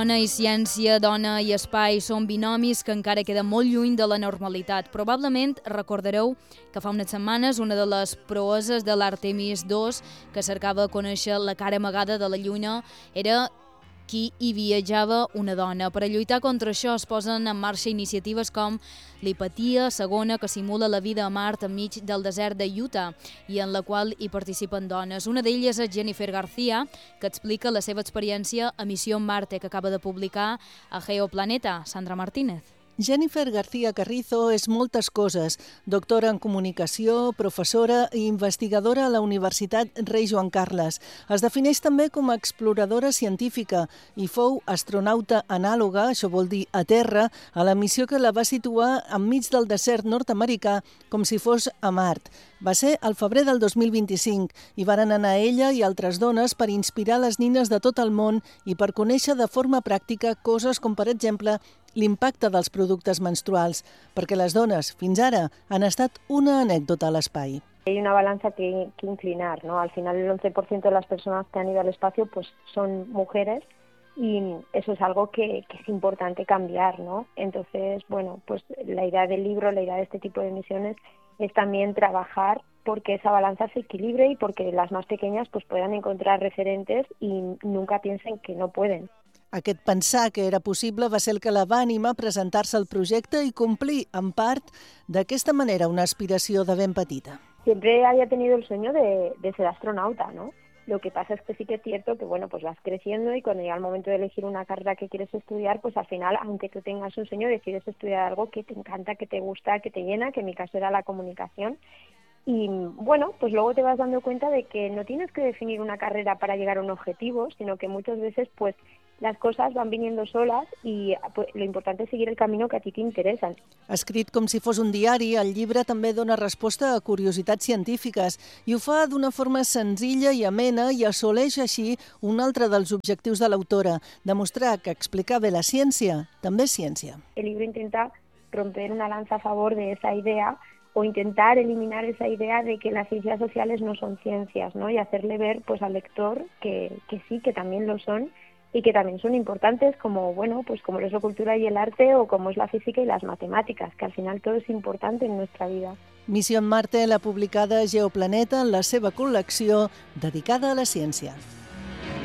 Dona i ciència, dona i espai són binomis que encara queden molt lluny de la normalitat. Probablement recordareu que fa unes setmanes una de les proeses de l'Artemis II, que cercava conèixer la cara amagada de la Lluna, era qui hi viatjava una dona. Per a lluitar contra això es posen en marxa iniciatives com l'Hipatia segona, que simula la vida a Mart enmig del desert de Utah i en la qual hi participen dones. Una d'elles és Jennifer García, que explica la seva experiència a Missió Marte, que acaba de publicar a Geoplaneta. Sandra Martínez. Jennifer García Carrizo és moltes coses. Doctora en comunicació, professora i investigadora a la Universitat Rei Joan Carles. Es defineix també com a exploradora científica i fou astronauta anàloga, això vol dir a terra, a la missió que la va situar enmig del desert nord-americà com si fos a Mart. Va ser al febrer del 2025 i varen anar ella i altres dones per inspirar les nines de tot el món i per conèixer de forma pràctica coses com, per exemple, l'impacte dels productes menstruals, perquè les dones, fins ara, han estat una anècdota a l'espai. Hay una balanza que inclinar, ¿no? Al final el 11% de las personas que han ido al espacio pues son mujeres y eso es algo que es importante cambiar, ¿no? Entonces, bueno, pues la idea del libro, la idea de este tipo de misiones es también trabajar porque esa balanza se equilibre y porque las más pequeñas pues puedan encontrar referentes y nunca piensen que no pueden. Aquest pensar que era possible va ser el que la va animar a presentar-se al projecte i complir, en part, d'aquesta manera una aspiració de ben petita. Siempre había tenido el sueño de ser astronauta, ¿no? Lo que pasa es que sí que es cierto que, bueno, pues vas creciendo y cuando llega el momento de elegir una carrera que quieres estudiar, pues al final, aunque tú tengas un sueño, decides estudiar algo que te encanta, que te gusta, que te llena, que en mi caso era la comunicación. Y bueno, pues luego te vas dando cuenta de que no tienes que definir una carrera para llegar a un objetivo, sino que muchas veces pues las cosas van viniendo solas i pues, lo importante és seguir el camí que a ti t'interessa. Escrit com si fos un diari, el llibre també dona resposta a curiositats científiques i ho fa d'una forma senzilla i amena i assoleix així un altre dels objectius de l'autora, demostrar que explicar bé la ciència també és ciència. El libro intenta romper una lanza a favor de esa idea o intentar eliminar esa idea de que las ciencias sociales no son ciencias, ¿no? Y hacerle ver pues al lector que sí, que también lo son y que también son importantes como, bueno, pues como es la cultura y el arte o como es la física y las matemáticas, que al final todo es importante en nuestra vida. Missió Marte l'ha publicada Geoplaneta en la seva col·lecció dedicada a la ciència.